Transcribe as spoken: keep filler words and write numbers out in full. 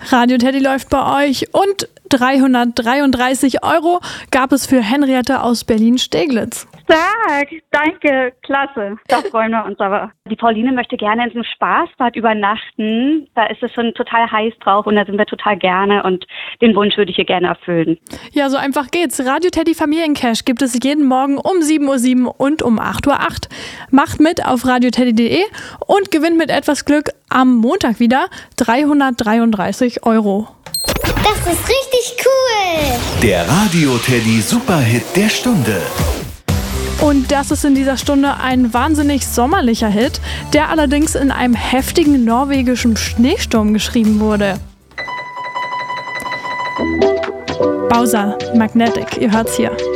Radio Teddy läuft bei euch und dreihundertdreiunddreißig Euro gab es für Henriette aus Berlin-Steglitz. Stark, danke, klasse. Da freuen wir uns aber. Die Pauline möchte gerne in so einem Spaßbad übernachten. Da ist es schon total heiß drauf und da sind wir total gerne und den Wunsch würde ich ihr gerne erfüllen. Ja, so einfach geht's. Radio Teddy Familiencash gibt es jeden Morgen um sieben Uhr sieben und um acht Uhr acht. Macht mit auf radioteddy punkt de und gewinnt mit etwas Glück am Montag wieder dreihundertdreiunddreißig Euro. Das ist richtig cool! Der Radio Teddy Superhit der Stunde. Und das ist in dieser Stunde ein wahnsinnig sommerlicher Hit, der allerdings in einem heftigen norwegischen Schneesturm geschrieben wurde. Bowser, Magnetic, ihr hört's hier.